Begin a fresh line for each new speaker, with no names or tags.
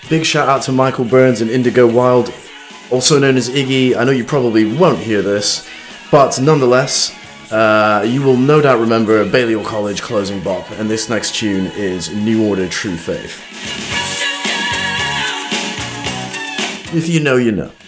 Big shout out to Michael Burns and Indigo Wild, also known as Iggy. I know you probably won't hear this, but nonetheless, you will no doubt remember Balliol College closing bop, and this next tune is New Order True Faith. If you know, you know.